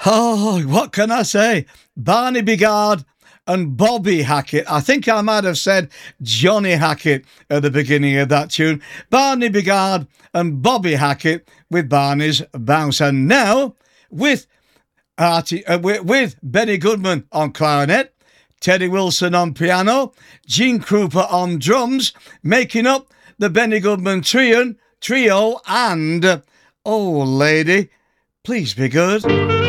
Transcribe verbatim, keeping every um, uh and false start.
Oh, what can I say? Barney Bigard and Bobby Hackett. I think I might have said Johnny Hackett at the beginning of that tune. Barney Bigard and Bobby Hackett with Barney's Bounce. And now, with Artie, uh, with, with Benny Goodman on clarinet, Teddy Wilson on piano, Gene Krupa on drums, making up the Benny Goodman trio, trio and, oh lady, please be good.